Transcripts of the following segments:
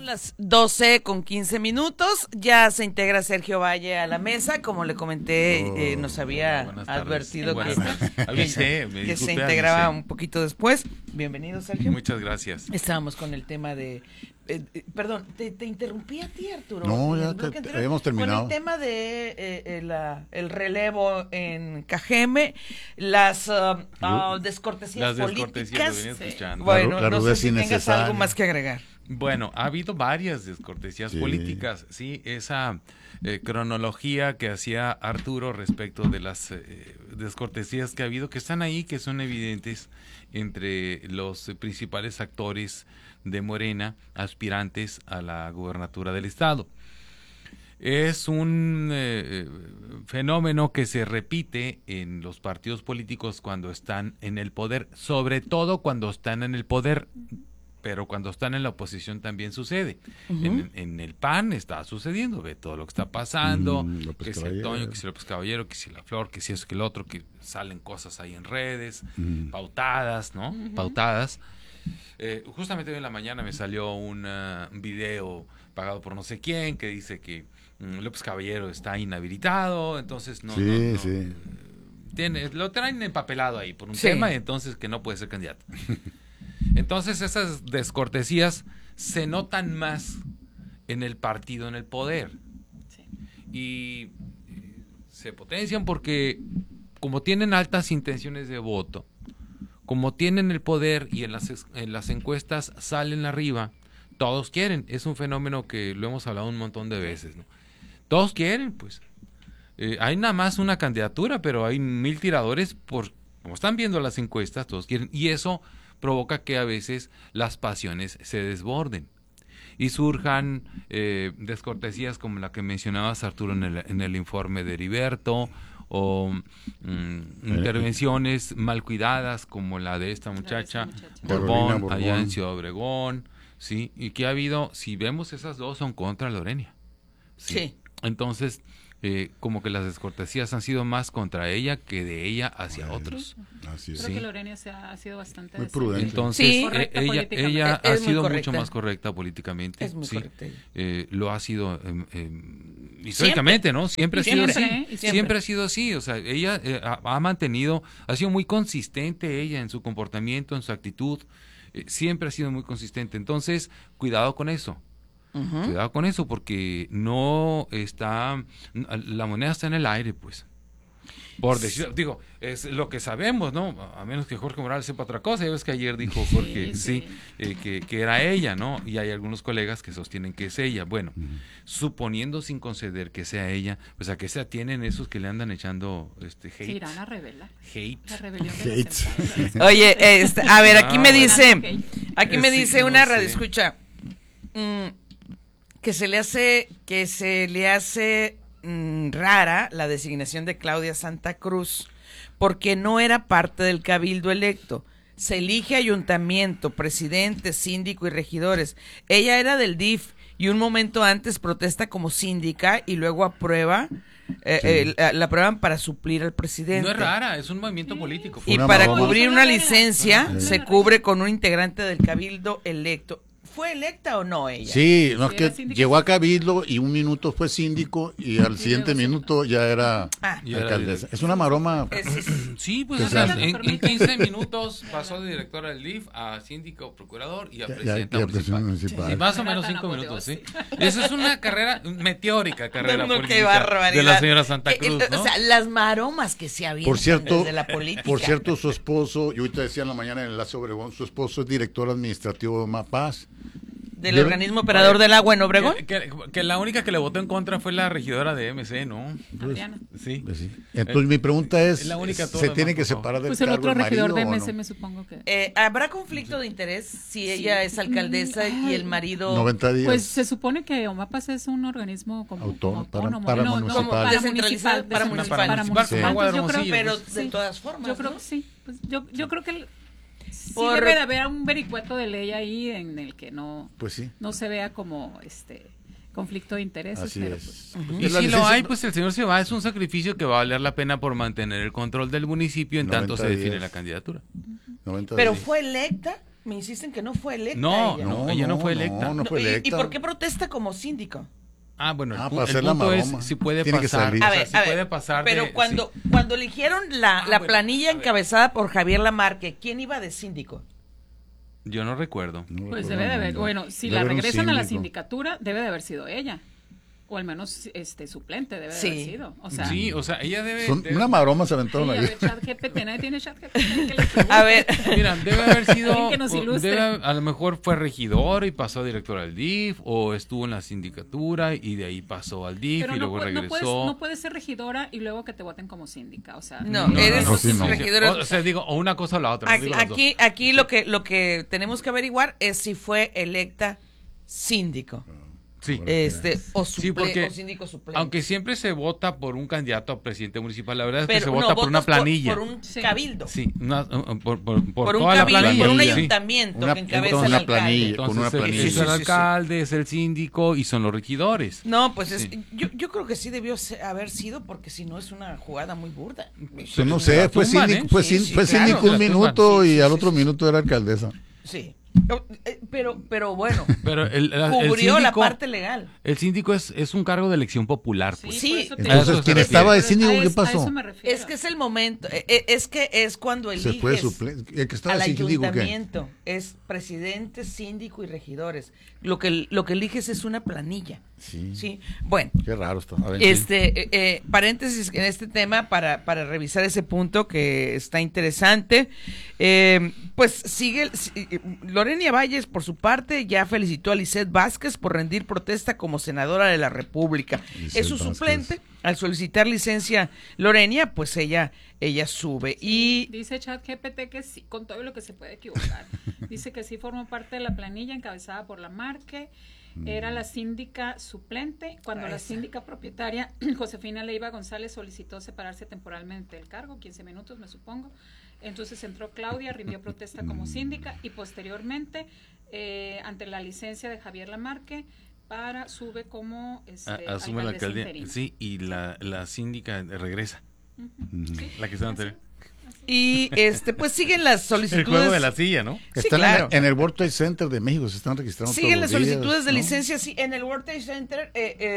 las 12:15. Ya se integra Sergio Valle a la mesa, como le comenté, nos había advertido que se integraba un poquito después. Bienvenido, Sergio. Muchas gracias. Estábamos con el tema de... perdón, te interrumpí a ti, Arturo. No, ya habíamos terminado. Con el tema de el relevo en Cajeme, las descortesías políticas. Bueno, no sé si tengas algo más que agregar. Bueno, ha habido varias descortesías políticas, sí, esa cronología que hacía Arturo respecto de las descortesías que ha habido, que están ahí, que son evidentes entre los principales actores de Morena, aspirantes a la gubernatura del estado. Es un fenómeno que se repite en los partidos políticos cuando están en el poder, sobre todo cuando están en el poder, pero cuando están en la oposición también sucede. En el PAN está sucediendo, ve todo lo que está pasando, que si el Toño, que si López Caballero, que si la Flor, que si eso, que el otro, que salen cosas ahí en redes, pautadas, ¿no? Pautadas. Justamente hoy en la mañana me salió un video pagado por no sé quién que dice que López Caballero está inhabilitado, entonces lo traen empapelado ahí por un tema, entonces que no puede ser candidato. Entonces esas descortesías se notan más en el partido, en el poder, y se potencian porque como tienen altas intenciones de voto, como tienen el poder y en las encuestas salen arriba, todos quieren. Es un fenómeno que lo hemos hablado un montón de veces, ¿no? Todos quieren, pues. Hay nada más una candidatura, pero hay 1000 tiradores como están viendo las encuestas, todos quieren. Y eso provoca que a veces las pasiones se desborden y surjan descortesías como la que mencionabas, Arturo, en el informe de Heriberto, o intervenciones mal cuidadas como la de esta muchacha Borbón allá en Ciudad Obregón, sí, y que ha habido, si vemos esas dos, son contra Lorena. Sí. Entonces, como que las descortesías han sido más contra ella que de ella hacia otros. Así es. Creo que Lorena ha sido bastante muy prudente. Entonces, ella ha sido mucho más correcta políticamente. Es muy correcta. Lo ha sido históricamente, ¿no? Siempre ha sido así. Siempre ha sido así. O sea, ella ha sido muy consistente ella en su comportamiento, en su actitud. Siempre ha sido muy consistente. Entonces, cuidado con eso. Cuidado con eso, porque la moneda está en el aire, pues. Por decir, digo, es lo que sabemos, ¿no? A menos que Jorge Morales sepa otra cosa. Ya ves que ayer dijo Jorge, que era ella, ¿no? Y hay algunos colegas que sostienen que es ella. Bueno, suponiendo sin conceder que sea ella, pues a qué se atienen esos que le andan echando hate. Se irán a revelar. Hate. La rebelión de los centrales. Oye, a ver, aquí me dice una radioescucha que se le hace rara la designación de Claudia Santa Cruz porque no era parte del cabildo electo. Se elige ayuntamiento, presidente, síndico y regidores. Ella era del DIF y un momento antes protesta como síndica y luego aprueba la aprueban para suplir al presidente. No es rara, es un movimiento político. Y para cubrir una licencia se cubre con un integrante del cabildo electo. ¿Fue electa o no ella? Sí, no, es que llegó a cabildo y un minuto fue síndico y al siguiente minuto ya era alcaldesa. Es una maroma. Sí, pues en 15 minutos pasó de directora del DIF a síndico, procurador y a presidenta municipal. Y más o menos 5 minutos, ¿sí? Esa es una meteórica carrera política de la señora Santa Cruz, ¿no? O sea, las maromas que se avientan desde la política. Por cierto, su esposo, yo ahorita decía en la mañana en el Enlace Obregón, su esposo es director administrativo de MAPAS. ¿Del organismo operador del agua en Obregón? Que la única que le votó en contra fue la regidora de MC, ¿no? Adriana. Sí. Pues sí. Entonces mi pregunta es, ¿se tiene que separar del pues el cargo otro regidor de marido MC, o no? me supongo que... ¿Habrá conflicto de interés si ella es alcaldesa y el marido... 90 días. Pues se supone que OMAPAS es un organismo como autónomo, como descentralizado, para municipal. Yo creo, pero de todas formas, yo creo que sí. Pues yo creo que sí Por... debe de haber un vericueto de ley ahí en el que no, pues sí, no se vea como conflicto de intereses. Así pero es. pues, Y si lo hay, pues el señor se va. Es un sacrificio que va a valer la pena por mantener el control del municipio en tanto se define la candidatura. Pero fue electa. Me insisten que no fue electa No, ella. ella no fue electa. No fue electa. ¿Y por qué protesta como síndico? Ah, bueno, el para hacer la punto es maroma. si puede Tiene que pasar. salir. A ver, si puede pasar. pero cuando eligieron la bueno, planilla encabezada por Javier Lamarque, ¿quién iba de síndico? Yo no recuerdo. Pues debe de haber, bueno, si la Debe haber un regresan a la síndico. sindicatura, debe de haber sido ella. O al menos suplente debe de Sí. haber sido. O sea, Sí, o sea, ella debe. Una maroma se sí, aventaron a ahí. ver, ChatGPT, nadie tiene ChatGPT que le pregunte. A ver, Mira, debe haber sido. Alguien que nos ilustre. A lo mejor fue regidor y pasó a director al DIF, o estuvo en la sindicatura y de ahí pasó al DIF Pero y luego regresó. no puedes ser regidora y luego que te voten como síndica. O sea, no, eres sí, no. regidora. O sea, digo, o una cosa o la otra. no digo las dos. Aquí lo que tenemos que averiguar es si fue electa síndico. Sí. O Sí, porque o síndico suplente. aunque siempre se vota por un candidato a presidente municipal, la verdad es que Pero se no, vota por una votas planilla. por un Sí. cabildo. Sí, por Por un toda la cabildo, planilla. por un Sí. ayuntamiento Una- que encabeza con el una alcalde. planilla. Con una Entonces, planilla. es el alcalde, es el síndico y son los regidores. No, pues Sí. yo creo que sí debió haber sido, porque si no es una jugada muy burda. Pues no sé, fue tumban, síndico, ¿eh? fue Sí, sín- sí, fue claro. síndico un La tumban. minuto y Sí, al sí, otro sí. minuto era alcaldesa. Sí. Pero bueno, Pero el cubrió la síndico, parte legal. el síndico es un cargo de elección popular. Pues. Sí, por eso te Entonces, digo. ¿quién se estaba de refiere. síndico? A ¿Qué es- a pasó? eso me refiero. Es que es el momento, es cuando eliges Se fue suplente. El que estaba al de síndico, ¿qué? ayuntamiento, es presidente, síndico y regidores. Lo que eliges es una planilla. Sí. Bueno, Qué raro está. A ver, paréntesis en este tema para revisar ese punto que está interesante. Pues sigue Lorena Valles, por su parte, ya felicitó a Lisette Vázquez por rendir protesta como senadora de la República. Lisette Es su Vázquez. suplente. Al solicitar licencia Lorena, pues ella sube. Y Dice ChatGPT que sí, con todo lo que se puede equivocar. Dice que sí formó parte de la planilla encabezada por Lamarque. Era la síndica suplente cuando la síndica propietaria, Josefina Leiva González, solicitó separarse temporalmente del cargo, 15 minutos me supongo. Entonces entró Claudia, rindió protesta como síndica y posteriormente, ante la licencia de Javier Lamarque, sube como Asume la alcaldesa alcaldía. interina. Sí, y la síndica regresa. Sí. La que está anterior. Y pues siguen las El solicitudes. juego de la silla, ¿no? Sí, están claro. en el World Trade Center de México, se están registrando Siguen todos las los días, solicitudes de ¿no? licencia, sí, en el World Trade Center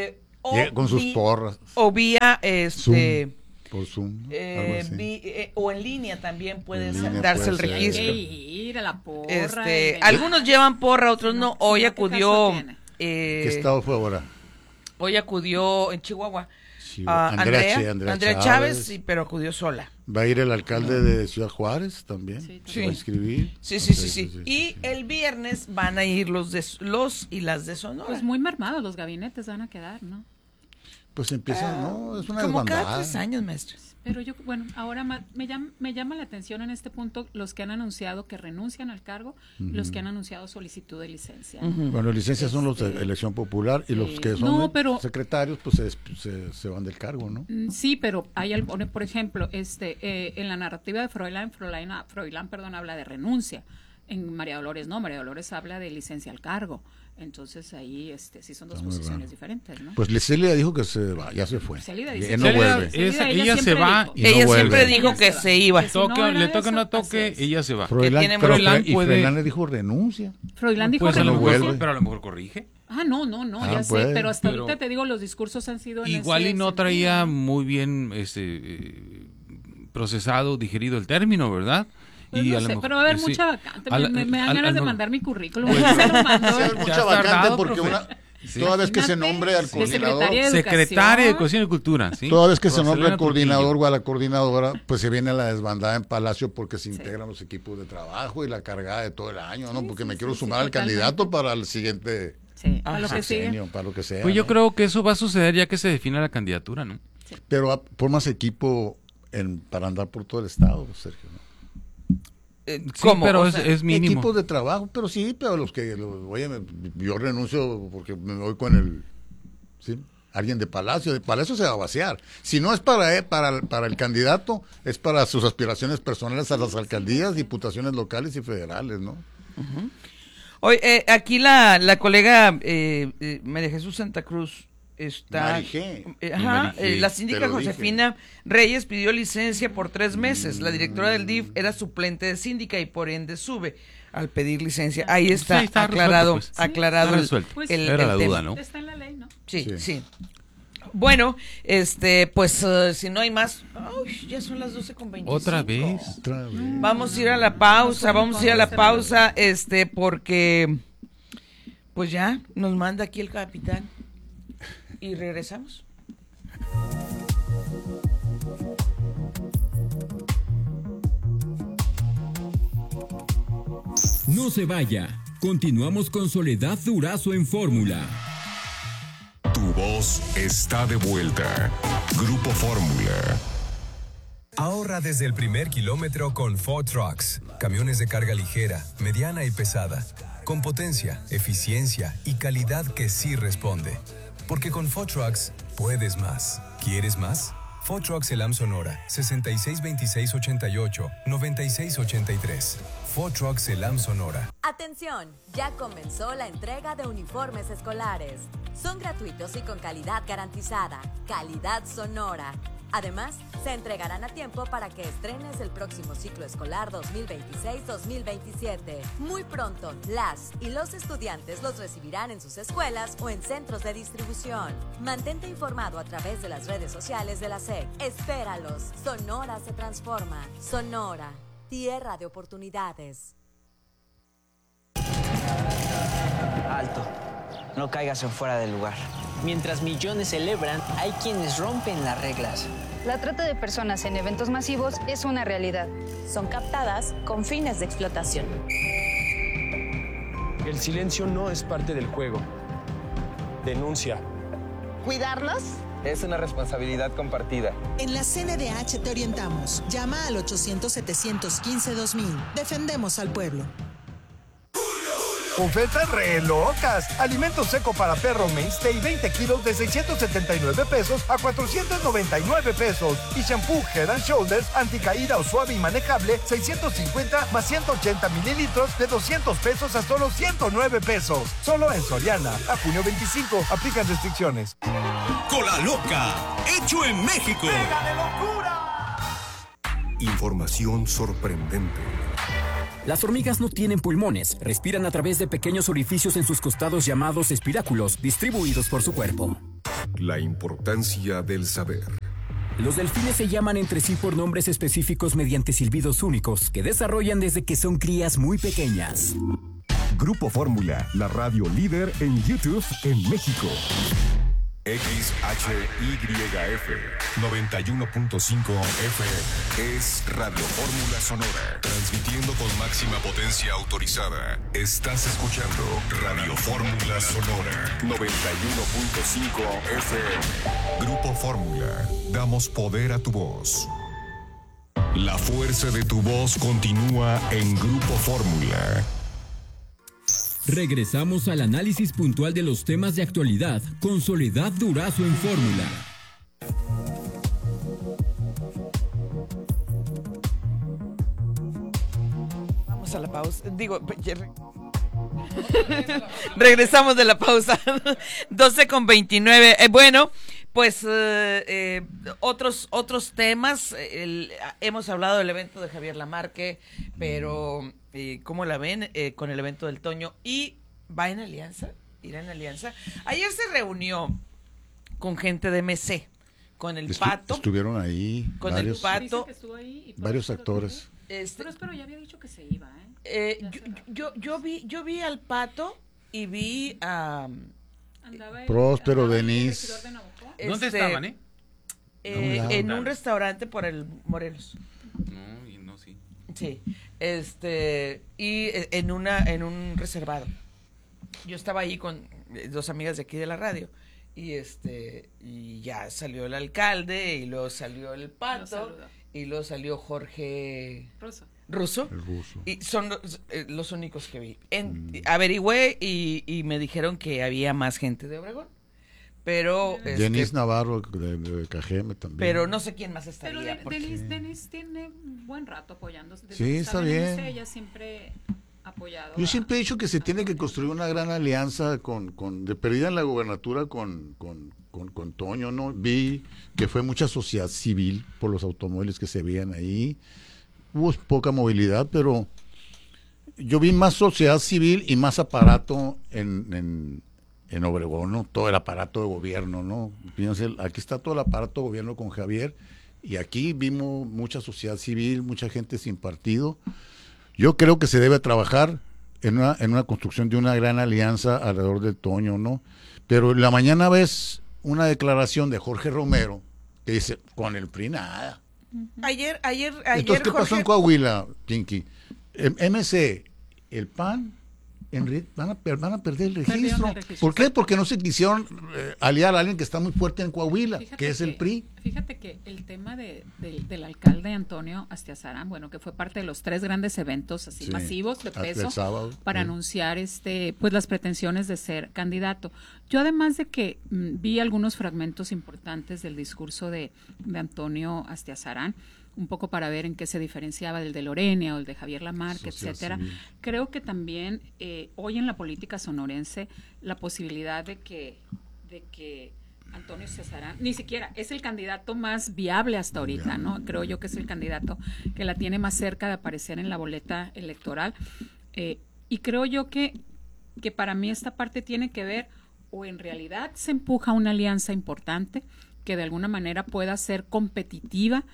Con sus porras, o vía Zoom, por Zoom, algo así. o en línea también puede En línea darse el puede ser. Hay registro. que ir a la porra. Algunos llevan porra, otros Si no. no, Hoy ¿qué acudió caso tiene? ¿Qué estado fue ahora? hoy acudió en Chihuahua Andrea Andrea Chávez, sí, pero acudió sola. Va a ir el alcalde de Ciudad Juárez también. Sí, Se va a inscribir. Sí. Ok, Y el viernes van a ir los y las de Sonora. Pues muy mermados los gabinetes van a quedar, ¿no? Pues empieza, no, es una como cada desbandada. 3 años, maestro. Pero yo, bueno, ahora me llama la atención en este punto los que han anunciado que renuncian al cargo, los que han anunciado solicitud de licencia. ¿no? Bueno, licencias son los de elección popular y los que son No, pero- secretarios, pues se van del cargo, ¿no? Sí, pero hay por ejemplo, en la narrativa de Froilán, perdón, habla de renuncia. En María Dolores no, María Dolores habla de licencia al cargo. Entonces ahí sí son dos Está muy posiciones raro. diferentes, ¿no? Pues Celia dijo que se va, ya se fue. Celida dice Ya que no se vuelve. Celida, Ella se siempre va dijo. y no Ella vuelve. siempre dijo Ella que se va. se iba. Que si no era Le toque o no eso, toque, así es. ella se va. Froilán, tiene pero Froilán y puede- Froilán le dijo renuncia. Froilán dijo Pues a lo no mejor, renuncia. vuelve. pero a lo mejor corrige. No, Ah, ya sé, pues. pero hasta Pero- ahorita te digo, los discursos han sido en Igual ese y no sentido. traía muy bien procesado, digerido el término, ¿verdad? Pues y no a lo sé, mejor- pero va a haber sí. mucha vacante. A la- Me dan a- ganas a- de no. mandar mi currículum. Pues- Se lo mando. Sí, hay Ya mucha has vacante tardado, porque profe. Sí. toda vez que se Imagínate, nombre al de coordinador, secretaria de Secretaria de Educación. Educación y Cultura, ¿sí? toda vez que se Rosalena nombra al coordinador Trujillo. o a la coordinadora, pues se viene la desbandada en Palacio porque se integran los equipos de trabajo y la cargada de todo el año, ¿no? Porque me quiero sumar al totalmente. candidato para el siguiente Sí, a lo que sigue. sexenio, para lo que sea. Pues yo ¿no? creo que eso va a suceder ya que se defina la candidatura, ¿no? Pero formas equipo para andar por todo el estado, Sergio, ¿no? Sí, ¿Cómo? pero O es, sea, es mínimo. Equipos de trabajo, pero sí, pero oye, yo renuncio porque me voy con ¿sí? Alguien de Palacio se va a vaciar. Si no es para el candidato, es para sus aspiraciones personales a las alcaldías, diputaciones locales y federales, ¿no? Hoy, aquí la colega María Jesús Santa Cruz está... Marigé. Marigé, la te síndica lo dije. Josefina Reyes pidió licencia por 3 meses. La directora del DIF era suplente de síndica y por ende sube. al pedir licencia. Ahí está, Sí, está aclarado, resuelto, pues. aclarado Está el, resuelto. Pues, Era la tema. duda, ¿no? Está en la ley, ¿no? Sí, Sí. sí. Bueno, pues si no hay más, ¡ay! Ya son las 12:25. Otra vez. Otra vez. Vamos a ir a la pausa, porque pues ya nos manda aquí el capitán y regresamos. No se vaya. Continuamos con Soledad Durazo en Fórmula. Tu voz está de vuelta. Grupo Fórmula. Ahorra desde el primer kilómetro con Ford Trucks. Camiones de carga ligera, mediana y pesada. Con potencia, eficiencia y calidad que sí responde. Porque con Ford Trucks puedes más. ¿Quieres más? Ford Trucks Elam Sonora, 662688-9683. Ford Trucks Elam Sonora. Atención, ya comenzó la entrega de uniformes escolares. Son gratuitos y con calidad garantizada. Calidad Sonora. Además, se entregarán a tiempo para que estrenes el próximo ciclo escolar 2026-2027. Muy pronto, las y los estudiantes los recibirán en sus escuelas o en centros de distribución. Mantente informado a través de las redes sociales de la SEC. Espéralos. Sonora se transforma. Sonora, tierra de oportunidades. Alto, no caigas en fuera del lugar. Mientras millones celebran, hay quienes rompen las reglas. La trata de personas en eventos masivos es una realidad. Son captadas con fines de explotación. El silencio no es parte del juego. Denuncia. ¿Cuidarlos? Es una responsabilidad compartida. En la CNDH te orientamos. Llama al 800-715-2000. Defendemos al pueblo. Ofertas re locas. Alimento seco para perro Mainstay 20 kilos de 679 pesos a 499 pesos. Y shampoo Head and Shoulders anticaída o suave y manejable 650 más 180 mililitros de 200 pesos a solo 109 pesos. Solo en Soriana. A junio 25. Aplican restricciones. Cola Loca, hecho en México. ¡Pega de locura! Información sorprendente. Las hormigas no tienen pulmones, respiran a través de pequeños orificios en sus costados llamados espiráculos, distribuidos por su cuerpo. La importancia del saber. Los delfines se llaman entre sí por nombres específicos mediante silbidos únicos que desarrollan desde que son crías muy pequeñas. Grupo Fórmula, la radio líder en YouTube en México. XHYF 91.5 FM es Radio Fórmula Sonora, transmitiendo con máxima potencia autorizada. Estás escuchando Radio Fórmula Sonora 91.5 FM. Grupo Fórmula, damos poder a tu voz. La fuerza de tu voz continúa en Grupo Fórmula. Regresamos al análisis puntual de los temas de actualidad con Soledad Durazo en Fórmula. Vamos a la pausa. Regresamos de la pausa. 12:29. Bueno, pues otros temas. Hemos hablado del evento de Javier Lamarque, pero ¿cómo la ven con el evento del Toño? ¿Y va en alianza? ¿Irá en alianza? Ayer se reunió con gente de MC, con el Pato. Estuvieron ahí con varios, el Pato. Varios actores. Pero ya había dicho que se iba, yo vi al Pato y vi a Próspero, Denise. ¿Dónde estaban, en un restaurante por el Morelos. No, y no, sí. Sí, y en un reservado. Yo estaba ahí con dos amigas de aquí de la radio y ya salió el alcalde y luego salió el Pato y luego salió Jorge Russo. El Russo. Y son los únicos que vi. Averigüé y me dijeron que había más gente de Obregón. Pero Denise Navarro de Cajeme también. Pero no sé quién más estaría. Pero Denise tiene buen rato apoyándose. Sí, está bien. Ella siempre apoyado. Yo siempre he dicho que se tiene que construir una gran alianza de perdida en la gobernatura con Toño, ¿no? Vi que fue mucha sociedad civil por los automóviles que se veían ahí. Hubo poca movilidad, pero yo vi más sociedad civil y más aparato en Obregón, ¿no? Todo el aparato de gobierno, ¿no? Fíjense, aquí está todo el aparato de gobierno con Javier, y aquí vimos mucha sociedad civil, mucha gente sin partido. Yo creo que se debe trabajar en una construcción de una gran alianza alrededor de Toño, ¿no? Pero en la mañana ves una declaración de Jorge Romero que dice, con el PRI nada. Ayer Entonces, ¿qué pasó en Coahuila, Pinky? MC, el PAN, van a perder el registro. ¿Por qué? Porque no se quisieron aliar a alguien que está muy fuerte en Coahuila, que es el PRI. Fíjate que el tema del alcalde Antonio Astiazarán, bueno, que fue parte de los 3 grandes eventos así masivos de peso sábado, para anunciar pues las pretensiones de ser candidato. Yo, además de que vi algunos fragmentos importantes del discurso de Antonio Astiazarán, un poco para ver en qué se diferenciaba del de Lorena o el de Javier Lamarque, etcétera. Creo que también hoy en la política sonorense la posibilidad de que Antonio Astiazarán ni siquiera es el candidato más viable hasta ahorita, ¿no? Creo yo que es el candidato que la tiene más cerca de aparecer en la boleta electoral, y creo yo que para mí esta parte tiene que ver, o en realidad se empuja una alianza importante que de alguna manera pueda ser competitiva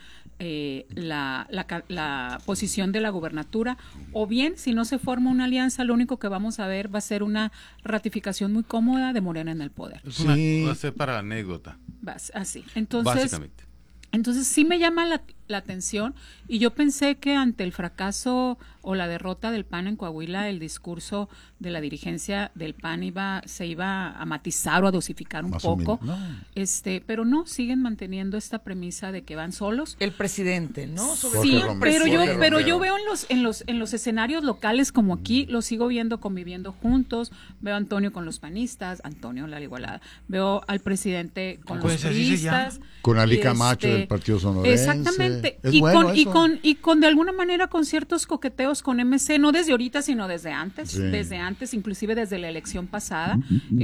la posición de la gubernatura, o bien, si no se forma una alianza, lo único que vamos a ver va a ser una ratificación muy cómoda de Morena en el poder. Va a ser para la anécdota. Así. Entonces, básicamente. Entonces sí me llama la atención, y yo pensé que ante el fracaso o la derrota del PAN en Coahuila, el discurso de la dirigencia del PAN se iba a matizar o a dosificar un poco, pero no, siguen manteniendo esta premisa de que van solos. El presidente, ¿no? Sí, pero yo veo en los escenarios locales como aquí, los sigo viendo conviviendo juntos. Veo a Antonio con los panistas, Antonio la igualada, veo al presidente con los priistas, con Ali Camacho del Partido Sonorense. Exactamente. Y con de alguna manera con ciertos coqueteos con MC, no desde ahorita, sino desde antes, inclusive desde la elección pasada,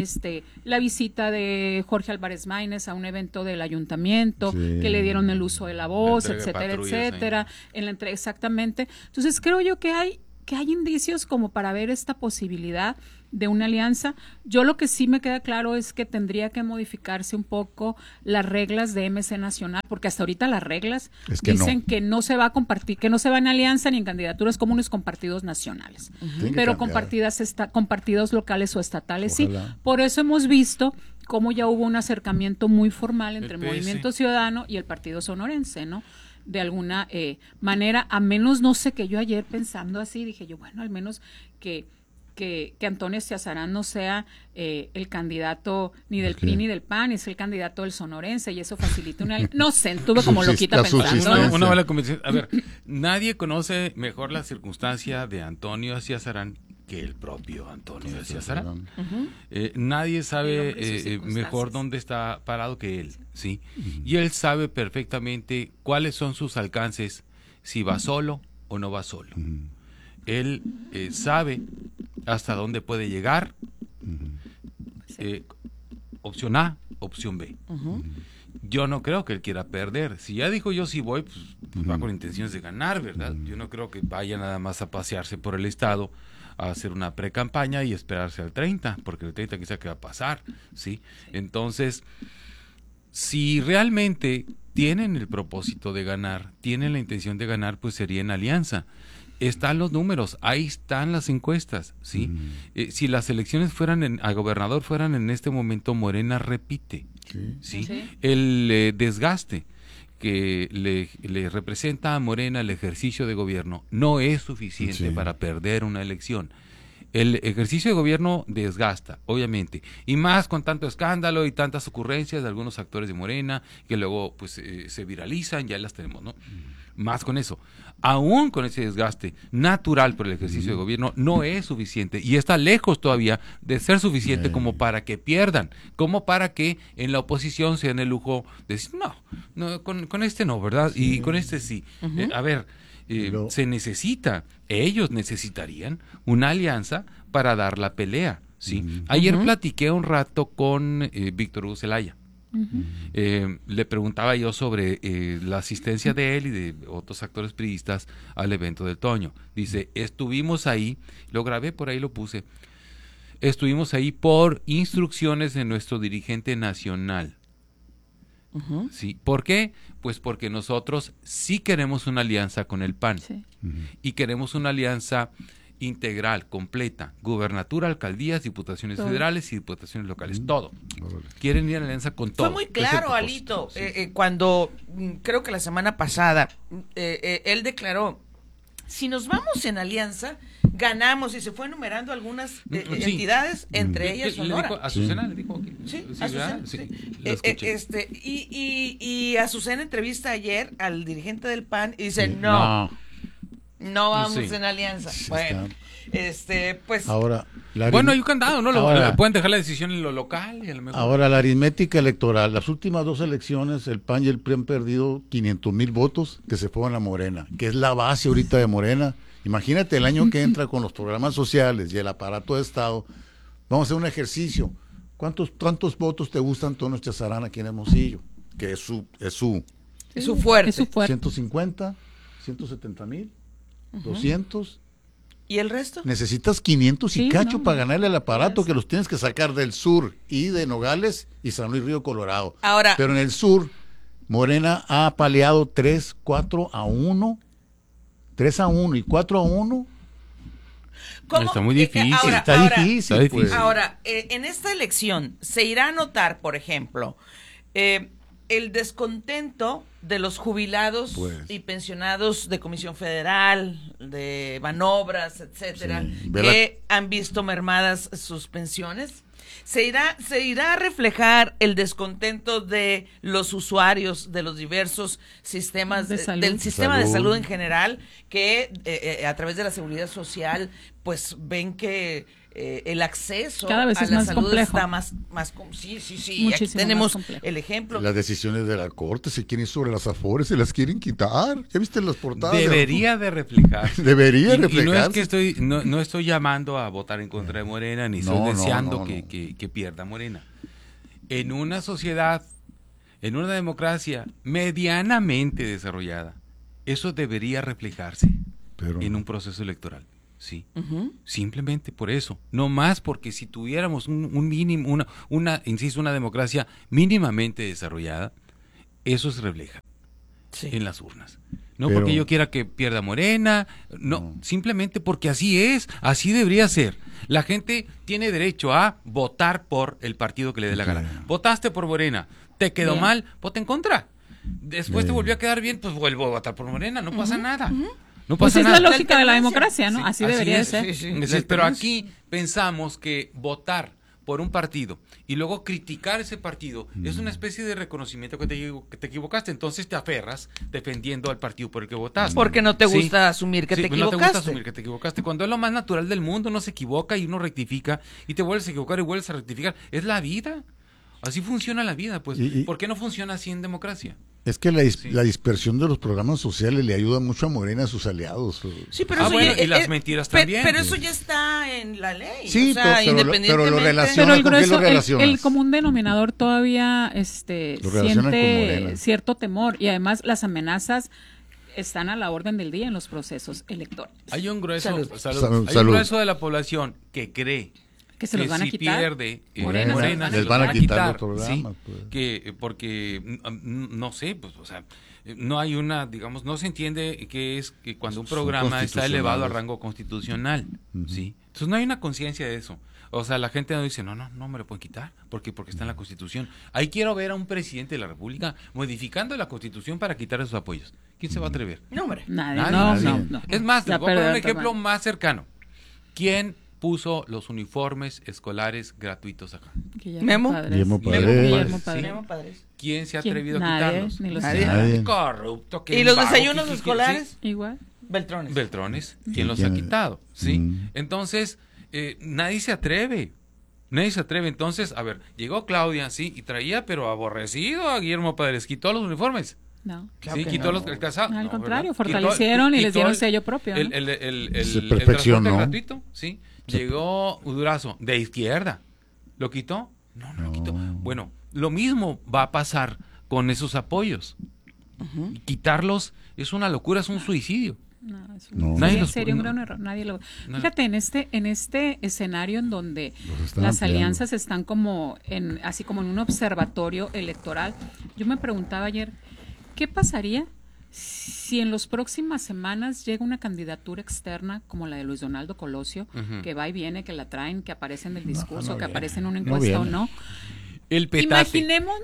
la visita de Jorge Álvarez Maínez a un evento del ayuntamiento, que le dieron el uso de la voz, etcétera, en la entrega, exactamente. Entonces creo yo que hay indicios como para ver esta posibilidad de una alianza. Yo lo que sí me queda claro es que tendría que modificarse un poco las reglas de MC Nacional, porque hasta ahorita las reglas dicen que no se va a compartir, que no se va en alianza ni en candidaturas comunes con partidos nacionales, pero con partidos locales o estatales. Ojalá. Sí. Por eso hemos visto cómo ya hubo un acercamiento muy formal entre el Movimiento Ciudadano y el Partido Sonorense, ¿no? De alguna manera, a menos, no sé, que yo ayer pensando así, dije yo, bueno, al menos que Antonio Astiazarán no sea el candidato ni del PRI ni del PAN, es el candidato del sonorense, y eso facilita una... No sé, tuve como loquita pensando. Una buena conversación. A ver, nadie conoce mejor la circunstancia de Antonio Astiazarán que el propio Antonio Astiazarán. Nadie sabe mejor dónde está parado que él, ¿sí? Y él sabe perfectamente cuáles son sus alcances, si va solo o no va solo. Él sabe hasta dónde puede llegar, opción A, opción B. Yo no creo que él quiera perder. Si ya dijo yo sí voy, pues va con intenciones de ganar, ¿verdad? Yo no creo que vaya nada más a pasearse por el estado, a hacer una pre-campaña y esperarse al 30, porque el 30 quizá que va a pasar, ¿sí? Entonces, si realmente tienen el propósito de ganar, tienen la intención de ganar, pues sería en alianza. Están los números, ahí están las encuestas, ¿sí? Si las elecciones a gobernador fueran en este momento, Morena repite, ¿sí? El desgaste que le representa a Morena el ejercicio de gobierno no es suficiente para perder una elección. El ejercicio de gobierno desgasta, obviamente, y más con tanto escándalo y tantas ocurrencias de algunos actores de Morena que luego pues se viralizan, ya las tenemos, ¿no? Más con eso. Aún con ese desgaste natural por el ejercicio de gobierno no es suficiente, y está lejos todavía de ser suficiente como para que pierdan, como para que en la oposición se den el lujo de decir, no, con este no, ¿verdad? Y con este sí. A ver, ellos necesitarían una alianza para dar la pelea, ¿sí? Ayer platiqué un rato con Víctor Hugo Zelaya, Le preguntaba yo sobre la asistencia de él y de otros actores priistas al evento del Toño. Dice, estuvimos ahí, lo grabé, por ahí lo puse, estuvimos ahí por instrucciones de nuestro dirigente nacional. ¿Sí? ¿Por qué? Pues porque nosotros sí queremos una alianza con el PAN y queremos una alianza integral, completa, gubernatura, alcaldías, diputaciones federales y diputaciones locales, todo. Quieren ir a la alianza con todo. Fue muy claro, Alito, cuando creo que la semana pasada él declaró, si nos vamos en alianza, ganamos, y se fue enumerando algunas entidades, entre ellas Sonora. Azucena le dijo aquí. Sí, Azucena. Y Azucena entrevista ayer al dirigente del PAN y dice, no vamos en alianza. Bueno, pues... Ahora, bueno, hay un candado, ¿no? Pueden dejar la decisión en lo local y a lo mejor... Ahora, la aritmética electoral. Las últimas 2 elecciones, el PAN y el PRI han perdido 500,000 votos que se fueron a Morena, que es la base ahorita de Morena. Imagínate el año que entra con los programas sociales y el aparato de Estado. Vamos a hacer un ejercicio. ¿Cuántos votos te gustan, Antonio Chazarán, aquí en Hermosillo? Que es su fuerte. 150, 170,000, 200. ¿Y el resto? Necesitas 500 y cacho para ganarle al aparato, que los tienes que sacar del sur y de Nogales y San Luis Río Colorado. Ahora, pero en el sur, Morena ha apaleado 3-4-1, 3-1 y 4-1. ¿Cómo? Está muy difícil. Está difícil. Pues. Ahora, en esta elección se irá a notar, por ejemplo, el descontento de los jubilados y pensionados de Comisión Federal, de Banobras, etcétera, que han visto mermadas sus pensiones. Se irá a reflejar el descontento de los usuarios de los diversos sistemas del sistema de salud en general, que a través de la seguridad social pues ven que el acceso cada vez a es la más salud complejo. está más sí, aquí tenemos el ejemplo. Las decisiones de la Corte se quieren ir sobre las afores, se las quieren quitar. ¿Ya viste las portadas? Debería de reflejarse. Debería reflejarse. Y no es que no estoy llamando a votar en contra de Morena, ni estoy deseando que pierda Morena. En una sociedad, en una democracia medianamente desarrollada, eso debería reflejarse en un proceso electoral. Sí, simplemente por eso, no más, porque si tuviéramos un mínimo, una democracia mínimamente desarrollada, eso se refleja en las urnas. No porque yo quiera que pierda Morena, no, simplemente porque así es, así debería ser. La gente tiene derecho a votar por el partido que le dé la gana. Votaste por Morena, te quedó mal, vota en contra. Después te volvió a quedar bien, pues vuelvo a votar por Morena, no pasa nada. No pasa nada. Es la lógica de la democracia, ¿no? Así debería de ser. Sí, pero aquí pensamos que votar por un partido y luego criticar ese partido es una especie de reconocimiento que te equivocaste. Entonces te aferras defendiendo al partido por el que votaste. Porque no te gusta asumir que te equivocaste. No te gusta asumir que te equivocaste. Cuando es lo más natural del mundo, uno se equivoca y uno rectifica y te vuelves a equivocar y vuelves a rectificar. Es la vida. Así funciona la vida, pues. ¿Por qué no funciona así en democracia? Es que la dispersión de los programas sociales le ayuda mucho a Morena, a sus aliados. Sí, pero y las mentiras también. Pero eso ya está en la ley. Sí, o sea, pero lo relaciona. Pero el grueso, el común denominador todavía siente cierto temor, y además las amenazas están a la orden del día en los procesos electorales. Hay un grueso, hay un grueso de la población que cree que se los van a quitar. Pierde Morena, les van a quitar los programas. Porque no sé, pues, o sea, no hay una, digamos, no se entiende que es que cuando un programa está elevado a rango constitucional, ¿sí? Entonces no hay una conciencia de eso. O sea, la gente no dice, no me lo pueden quitar, porque está en la Constitución. Ahí quiero ver a un presidente de la República modificando la Constitución para quitar esos apoyos. ¿Quién se va a atrever? No, hombre. Nadie. No. Es más, les voy a poner un ejemplo más cercano. ¿Quién puso los uniformes escolares gratuitos acá? Memo Padres. ¿Quién se ha atrevido a quitarlos? Nadie. Corrupto. ¿Y los desayunos escolares? Igual. Beltrones. ¿Quién los ha quitado? ¿Sí? Entonces, nadie se atreve. Entonces, a ver, llegó Claudia, sí, y traía, pero aborrecido a Guillermo Padres. ¿Quitó los uniformes? No. Claro, sí, quitó los calzados. Al contrario, fortalecieron y les dieron sello propio. El transporte gratuito, sí. Llegó Durazo, de izquierda. ¿Lo quitó? No lo quitó. Bueno, lo mismo va a pasar con esos apoyos. Y quitarlos es una locura, es un suicidio. Sería un gran error. Nadie lo. Fíjate, en este escenario en donde las alianzas están como así como en un observatorio electoral, yo me preguntaba ayer, ¿qué pasaría si en las próximas semanas llega una candidatura externa como la de Luis Donaldo Colosio, que va y viene, que la traen, que aparece en el discurso, que aparece en una encuesta o no? El petate.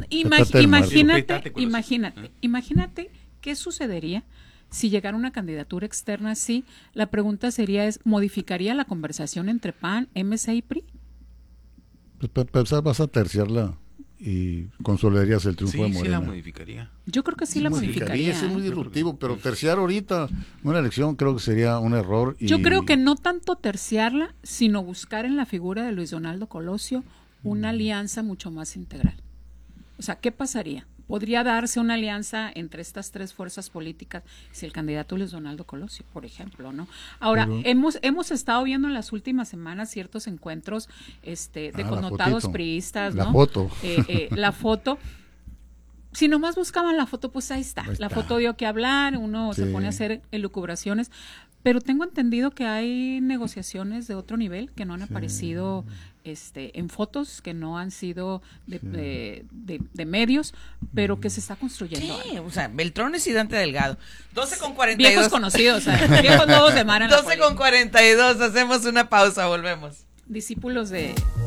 Imagínate qué sucedería si llegara una candidatura externa así. La pregunta sería ¿modificaría la conversación entre PAN, MC y PRI? Pues vas a terciarla y consolidarías el triunfo de Morena. Sí, la modificaría. Yo creo que sí la modificaría. Es muy disruptivo, pero terciar ahorita una elección creo que sería un error. Yo creo que no tanto terciarla, sino buscar en la figura de Luis Donaldo Colosio una alianza mucho más integral. O sea, ¿qué pasaría? Podría darse una alianza entre estas tres fuerzas políticas si el candidato es Luis Donaldo Colosio, por ejemplo, ¿no? Ahora, hemos estado viendo en las últimas semanas ciertos encuentros de connotados priistas, ¿no? La foto. Si nomás buscaban la foto, pues ahí está. La foto dio que hablar, uno se pone a hacer elucubraciones, pero tengo entendido que hay negociaciones de otro nivel que no han aparecido en fotos, que no han sido de medios, pero que se está construyendo. Sí, o sea, Beltrones y Dante Delgado. 12:42. Viejos conocidos, viejos nuevos de Mara. 12:42, hacemos una pausa, volvemos. Discípulos de